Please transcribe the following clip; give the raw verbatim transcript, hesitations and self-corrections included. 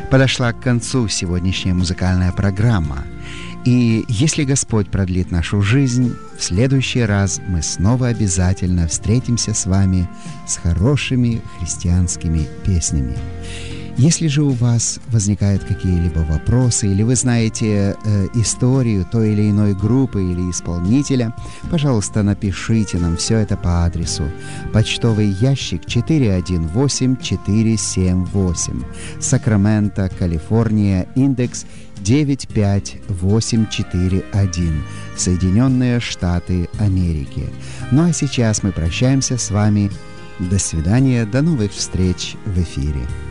Подошла к концу сегодняшняя музыкальная программа. И если Господь продлит нашу жизнь, в следующий раз мы снова обязательно встретимся с вами с хорошими христианскими песнями. Если же у вас возникают какие-либо вопросы, или вы знаете э, историю той или иной группы или исполнителя, пожалуйста, напишите нам все это по адресу: почтовый ящик четыре один восемь четыре семь восемь, Сакраменто, Калифорния, индекс девять пять восемь четыре один, Соединенные Штаты Америки. Ну а сейчас мы прощаемся с вами. До свидания, до новых встреч в эфире.